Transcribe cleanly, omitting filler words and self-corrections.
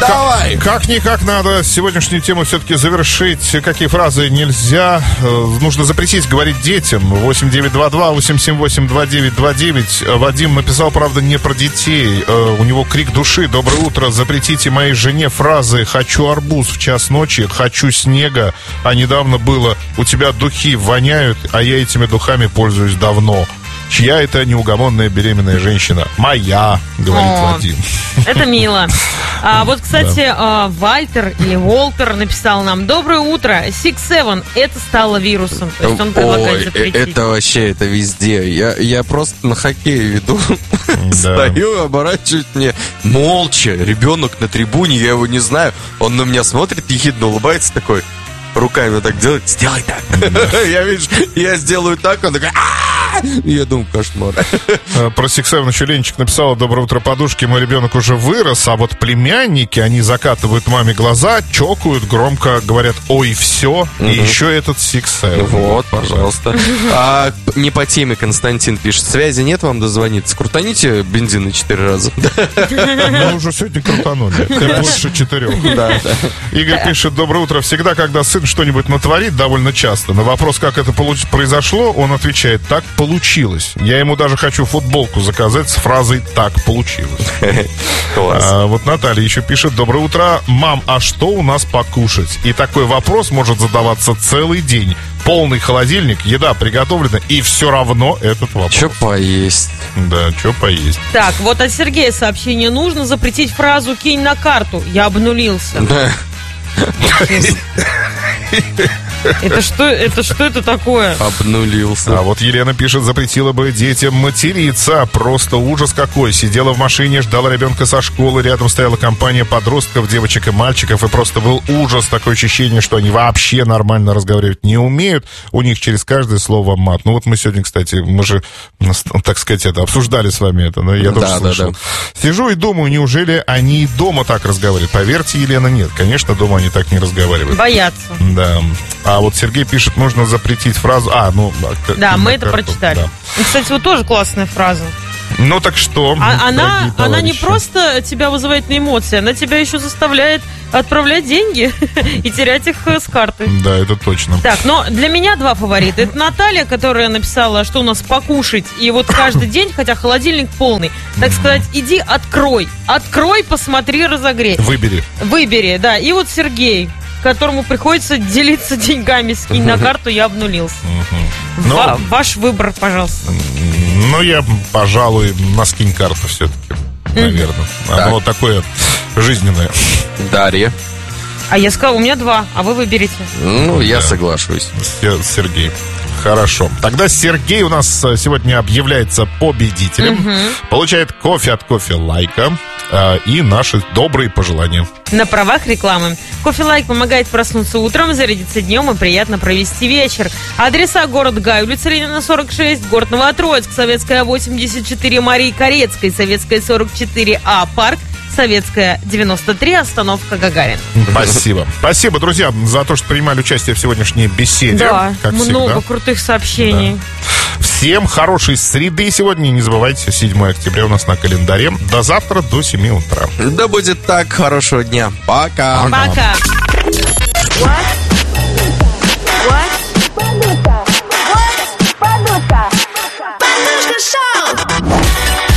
Давай! Как-никак надо сегодняшнюю тему все-таки завершить. Какие фразы нельзя, нужно запретить говорить детям. 8922-878-2929. Вадим написал, правда, не про детей. У него крик души. Доброе утро. Запретите моей жене фразы «хочу арбуз в час ночи», «хочу снега». А недавно было «у тебя духи воняют, а я этими духами пользуюсь давно». Чья это неугомонная беременная женщина? Моя, говорит Вадим. Это мило. А вот, кстати, Вальтер или Волтер написал нам: доброе утро, 6-7, это стало вирусом. То есть он предлагает запретить. Это вообще, это везде. Я просто на хоккее веду. Стою, оборачиваюсь мне. Молча, ребенок на трибуне, я его не знаю. Он на меня смотрит, ехидно улыбается такой. Руками так делает, сделай так. Я вижу, я сделаю так, он такой. Я думаю, кошмар. Про 6-7 еще Ленчик написала: доброе утро, подушки, мой ребенок уже вырос, а вот племянники, они закатывают маме глаза, чокают, громко говорят «ой, все», и еще этот 6-7. Вот, пожалуйста. Не по теме Константин пишет: связи нет, вам дозвониться. Крутаните бензин на 4 раза. Мы уже сегодня крутанули. Больше 4. Игорь пишет: доброе утро. Всегда, когда сын что-нибудь натворит, довольно часто, на вопрос, как это произошло, он отвечает: так получилось. Я ему даже хочу футболку заказать с фразой «так получилось». Класс. Вот Наталья еще пишет: доброе утро. Мам, а что у нас покушать? И такой вопрос может задаваться целый день. Полный холодильник, еда приготовлена, и все равно этот вопрос. Че поесть? Да, что поесть. Так, вот от Сергея сообщение: нужно запретить фразу «кинь на карту, я обнулился». Да. Это что это такое? Обнулился. А вот Елена пишет: запретила бы детям материться. Просто ужас какой. Сидела в машине, ждала ребенка со школы. Рядом стояла компания подростков, девочек и мальчиков. И просто был ужас. Такое ощущение, что они вообще нормально разговаривать не умеют. У них через каждое слово мат. Ну вот мы сегодня, кстати, мы же, так сказать, это обсуждали с вами это. Но я тоже слышал. Да. Сижу и думаю, неужели они дома так разговаривают? Поверьте, Елена, нет. Конечно, дома они так не разговаривают. Боятся. Да. А вот Сергей пишет: нужно запретить фразу. Да, мы это прочитали. Да. И, кстати, вот тоже классная фраза. Ну так что? Она не просто тебя вызывает на эмоции, она тебя еще заставляет отправлять деньги и терять их с карты. Да, это точно. Так, но для меня 2 фаворита. Это Наталья, которая написала, что у нас покушать. И вот каждый день, хотя холодильник полный, так сказать, иди открой, посмотри, разогрей. Выбери, да. И вот Сергей, которому приходится делиться деньгами. Скинь на карту, я обнулился. Ваш выбор, пожалуйста. Ну, я, пожалуй, на скинь карту все-таки, наверное. Оно такое жизненное. Дарья. А я сказал, у меня 2, а вы выберите. Ну, я соглашусь. Сергей. Хорошо. Тогда Сергей у нас сегодня объявляется победителем. Получает кофе от Кофе Лайка и наши добрые пожелания. На правах рекламы. Кофе Лайк помогает проснуться утром, зарядиться днем и приятно провести вечер. Адреса: город Гай, улица Ленина, 46, город Новотроицк, Советская, 84, Марии Корецкой, Советская, 44А, парк Советская, 93, остановка Гагарина. Спасибо. Спасибо, друзья, за то, что принимали участие в сегодняшней беседе. Да, много крутых сообщений. Да. Всем хорошей среды сегодня. Не забывайте, 7 октября у нас на календаре. До завтра, до 7 утра. Да будет так. Хорошего дня. Пока. Пока.